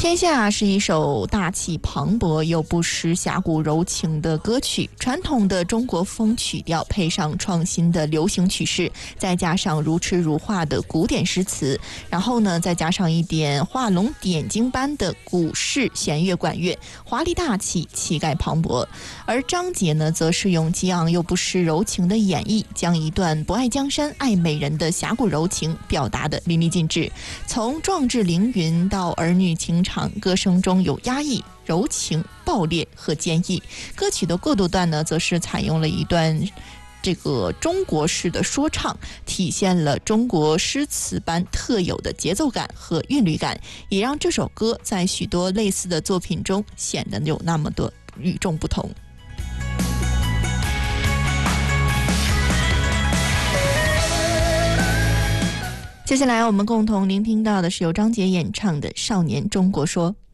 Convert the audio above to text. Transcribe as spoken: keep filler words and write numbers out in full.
天下是一首大气磅礴又不失侠骨柔情的歌曲，传统的中国风曲调配上创新的流行曲式，再加上如痴如画的古典诗词，然后呢再加上一点画龙点睛般的古式弦乐管乐，华丽大气，气概磅礴。而张杰呢则是用激昂又不失柔情的演绎，将一段不爱江山爱美人的侠骨柔情表达得淋漓尽致，从壮志凌云到儿女情长，歌声中有压抑、柔情、爆裂和坚毅。歌曲的过渡段呢，则是采用了一段这个中国式的说唱，体现了中国诗词般特有的节奏感和韵律感，也让这首歌在许多类似的作品中显得有那么的与众不同。接下来我们共同聆听到的是由张杰演唱的《少年中国说》。